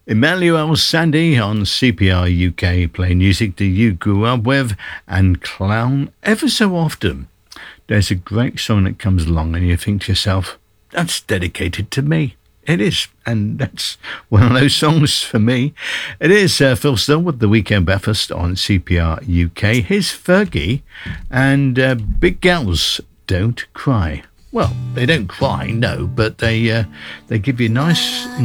Emmanuel Sandy on CPR UK, playing music that you grew up with and clown ever so often. There's a great song that comes along and you think to yourself, that's dedicated to me. It is, and that's one of those songs for me. It is Phil Still with The Weekend Breakfast on CPR UK. Here's Fergie and Big Girls Don't Cry. Well, they don't cry, no, but they give you nice